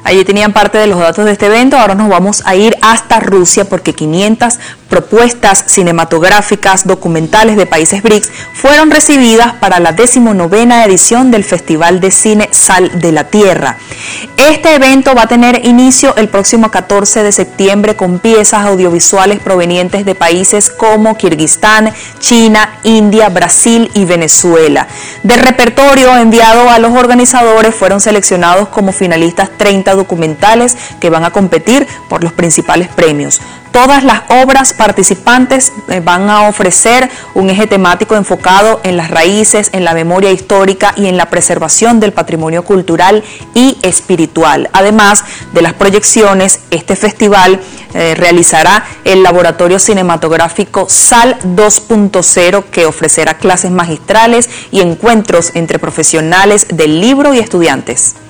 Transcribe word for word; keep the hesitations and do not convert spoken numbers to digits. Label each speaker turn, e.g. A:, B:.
A: Allí tenían parte de los datos de este evento. Ahora nos vamos a ir hasta Rusia porque quinientas propuestas cinematográficas documentales de países B R I C S fueron recibidas para la decimonovena edición del Festival de Cine Sal de la Tierra. Este evento va a tener inicio el próximo catorce de septiembre con piezas audiovisuales provenientes de países como Kirguistán, China, India, Brasil y Venezuela. Del repertorio enviado a los organizadores fueron seleccionados como finalistas treinta documentales que van a competir por los principales premios. Todas las obras participantes van a ofrecer un eje temático enfocado en las raíces, en la memoria histórica y en la preservación del patrimonio cultural y espiritual. Además de las proyecciones, este festival eh, realizará el laboratorio cinematográfico Sal dos punto cero, que ofrecerá clases magistrales y encuentros entre profesionales del libro y estudiantes.